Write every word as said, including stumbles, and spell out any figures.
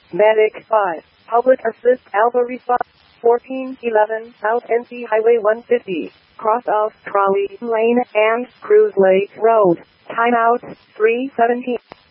Medic five. Public Assist Alpha Response. fourteen eleven South N C Highway one fifty. Cross of Trolley Lane and Cruise Lake Road. Timeout three seventeen.